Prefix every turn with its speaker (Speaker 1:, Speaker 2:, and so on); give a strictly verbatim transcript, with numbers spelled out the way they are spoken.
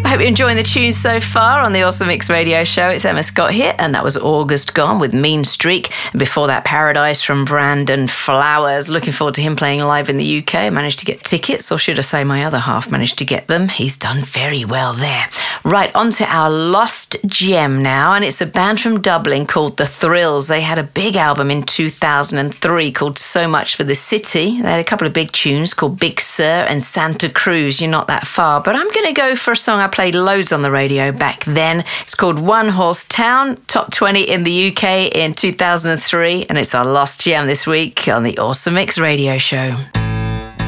Speaker 1: I hope you're enjoying the tunes so far on the Awesome Mix Radio Show. It's Emma Scott here, and that was August Gone with Mean Streak. And before that, Paradise from Brandon Flowers. Looking forward to him playing live in the U K. I managed to get tickets, or should I say my other half managed to get them. He's done very well there. Right, on to our lost gem now, and it's a band from Dublin called The Thrills. They had a big album in two thousand three called So Much for the City. They had a couple of big tunes called Big Sur and Santa Cruz. You're not that far, but I'm going to go for a song I played loads on the radio back then. It's called One Horse Town, top twenty in the U K in two thousand three, and it's our lost gem this week on the Awesome Mix Radio Show.